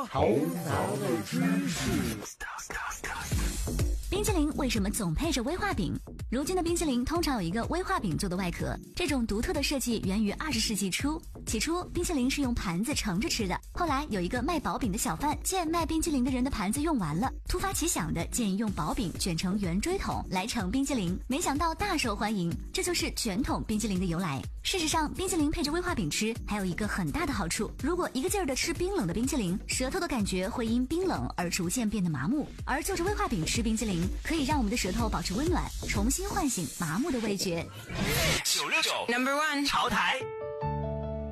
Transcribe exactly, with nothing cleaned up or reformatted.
头脑的知识。 冰淇淋为什么总配着威化饼？如今的冰淇淋通常有一个威化饼做的外壳，这种独特的设计源于二十世纪初。起初，冰淇淋是用盘子盛着吃的，后来有一个卖薄饼的小贩见卖冰淇淋的人的盘子用完了，突发奇想的建议用薄饼卷成圆锥筒来盛冰淇淋，没想到大受欢迎，这就是卷筒冰淇淋的由来。事实上，冰淇淋配着威化饼吃还有一个很大的好处，如果一个劲儿的吃冰冷的冰淇淋，舌头的感觉会因冰冷而逐渐变得麻木，而就着威化饼吃冰淇淋可以让我们的舌头保持温暖，重新唤醒麻木的味觉。 九六九 Number One 潮台。